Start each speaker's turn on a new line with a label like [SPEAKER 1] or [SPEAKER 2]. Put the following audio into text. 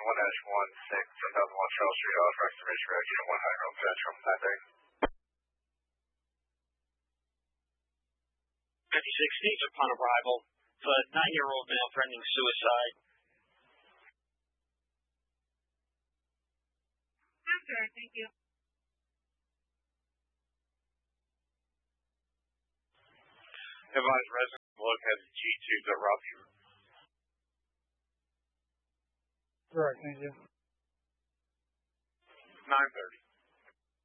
[SPEAKER 1] 1001 Charles Street, Restoration Road, Unit 1 High Road Central, 9:30.
[SPEAKER 2] 56 days upon arrival, the 9-year-old male threatening suicide.
[SPEAKER 3] Sure, thank you.
[SPEAKER 1] Advised residents located G2 to rupture.
[SPEAKER 4] Correct, thank you.
[SPEAKER 1] 9:30.